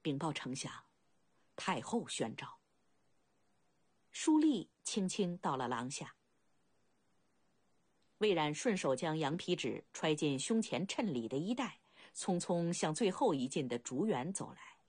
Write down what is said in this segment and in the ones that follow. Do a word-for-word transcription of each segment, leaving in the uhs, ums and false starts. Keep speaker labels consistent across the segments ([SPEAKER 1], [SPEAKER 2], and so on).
[SPEAKER 1] 禀报丞相，太后宣召。书吏轻轻到了廊下，魏冉顺手将羊皮纸揣进胸前衬里的衣袋，匆匆向最后一进的竹园走来。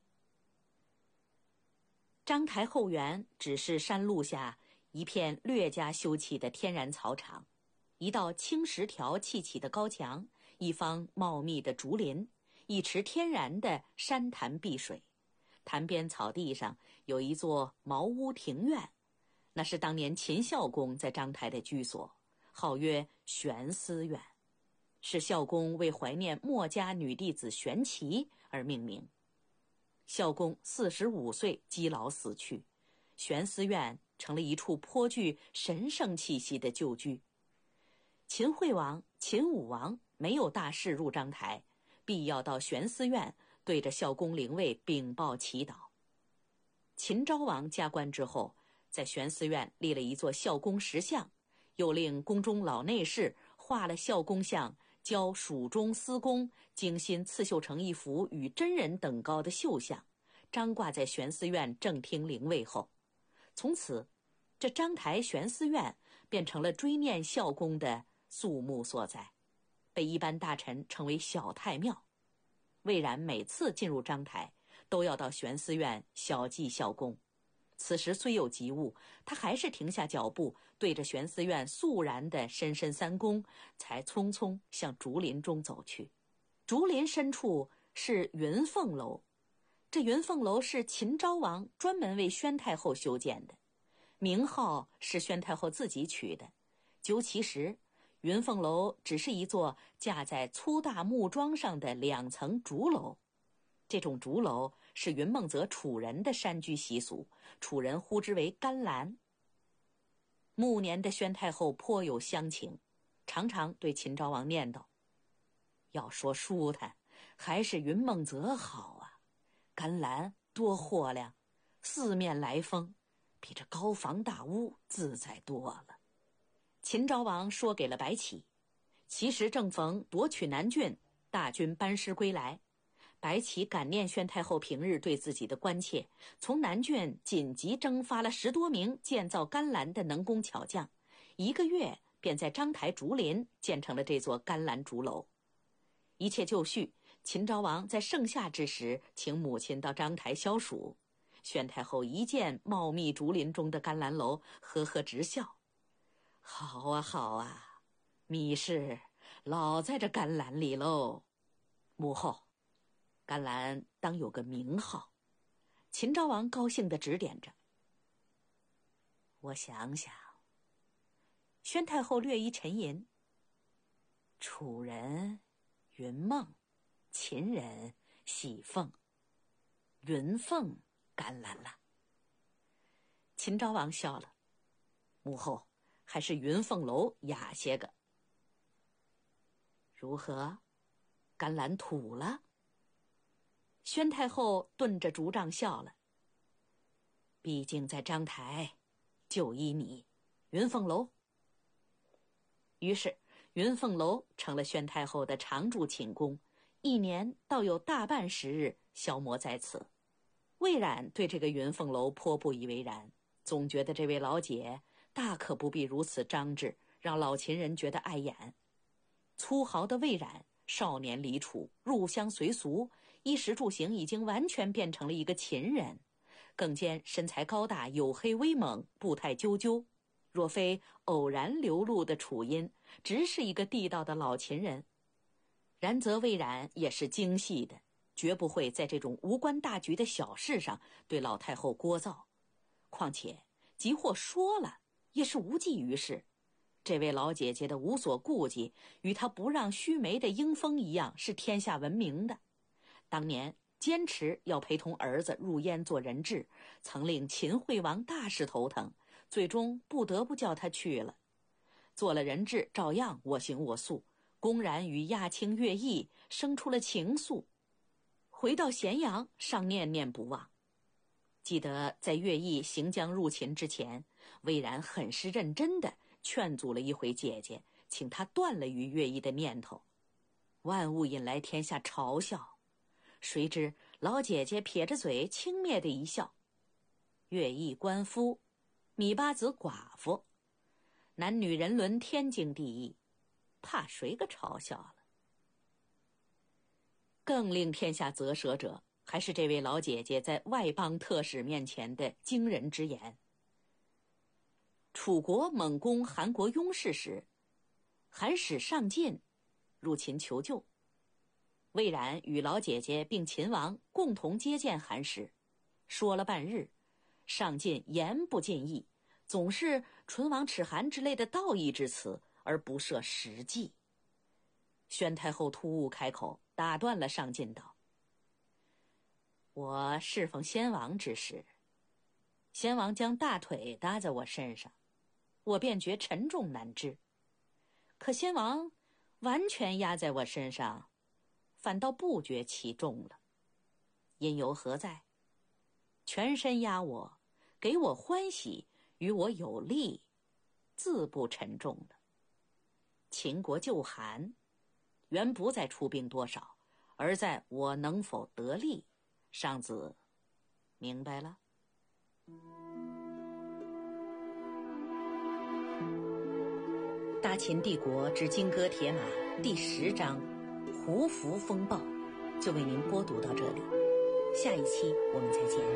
[SPEAKER 1] 章台后园只是山路下一片略加修葺的天然草场，一道青石条砌起的高墙，一方茂密的竹林，一池天然的山潭碧水。潭边草地上有一座茅屋庭院，那是当年秦孝公在章台的居所，号曰玄思院，是孝公为怀念墨家女弟子玄齐而命名。孝公四十五岁积劳死去，玄思院成了一处颇具神圣气息的旧居。秦惠王、秦武王没有大事入章台，必要到玄思院对着孝公灵位禀报祈祷。秦昭王加官之后，在玄思院立了一座孝公石像，又令宫中老内侍画了孝公像，交蜀中司工精心刺绣成一幅与真人等高的绣像，张挂在玄思院正厅灵位后。从此，这章台玄思院变成了追念孝公的肃穆所在，被一般大臣称为小太庙。魏冉每次进入章台，都要到玄思院小祭孝公。此时虽有急务，他还是停下脚步，对着玄思院肃然的深深三躬，才匆匆向竹林中走去。竹林深处是云凤楼，这云凤楼是秦昭王专门为宣太后修建的，名号是宣太后自己取的。究其实，云凤楼只是一座架在粗大木桩上的两层竹楼。这种竹楼是云梦泽楚人的山居习俗，楚人呼之为干栏。暮年的宣太后颇有乡情，常常对秦昭王念叨：要说舒坦，还是云梦泽好啊，干栏多豁亮，四面来风，比这高房大屋自在多了。秦昭王说给了白起，其实正逢夺取南郡，大军班师归来。白起感念宣太后平日对自己的关切，从南郡紧急征发了十多名建造干栏的能工巧匠，一个月便在章台竹林建成了这座干栏竹楼。一切就绪，秦昭王在盛夏之时请母亲到章台消暑。宣太后一见茂密竹林中的干栏楼，呵呵直笑：好啊好啊，米氏老在这干栏里喽。母后，干栏当有个名号。秦昭王高兴地指点着。我想想。宣太后略一沉吟。楚人云梦，秦人喜凤，云凤干栏了。秦昭王笑了。母后，还是云凤楼雅些个。如何？干栏土了？宣太后顿着竹杖笑了。毕竟在章台，就依你，云凤楼。于是云凤楼成了宣太后的常驻寝宫，一年倒有大半时日消磨在此。魏冉对这个云凤楼颇不以为然，总觉得这位老姐大可不必如此张志，让老秦人觉得碍眼。粗豪的魏冉少年离楚，入乡随俗，衣食住行已经完全变成了一个秦人，更兼身材高大，黝黑威猛，步态赳赳。若非偶然流露的楚音，只是一个地道的老秦人。然则魏冉也是精细的，绝不会在这种无关大局的小事上对老太后聒噪。况且即或说了，也是无济于事。这位老姐姐的无所顾忌，与她不让须眉的英风一样，是天下闻名的。当年坚持要陪同儿子入燕做人质，曾令秦惠王大是头疼，最终不得不叫他去了。做了人质，照样我行我素，公然与亚卿乐毅生出了情愫。回到咸阳，尚念念不忘。记得在乐毅行将入秦之前，魏冉很是认真地劝阻了一回姐姐，请她断了与乐毅的念头。万物引来天下嘲笑， 谁知老姐姐撇着嘴轻蔑的一笑：“乐毅官夫，芈八子寡妇，男女人伦天经地义，怕谁个嘲笑了？”更令天下啧舌者，还是这位老姐姐在外邦特使面前的惊人之言。楚国猛攻韩国雍氏时，韩使上进入秦求救，魏冉与老姐姐并秦王共同接见韩使，说了半日，上进言不尽意，总是唇亡齿寒之类的道义之词，而不涉实际。宣太后突兀开口，打断了上进道：“我侍奉先王之时，先王将大腿搭在我身上，我便觉沉重难支。可先王完全压在我身上，反倒不觉其重了。因由何在？全身压我，给我欢喜，与我有利，自不沉重了。秦国救韩，原不在出兵多少，而在我能否得利。上子明白了？”大秦帝国之金戈铁马第十章胡服风暴就为您播读到这里，下一期我们再见。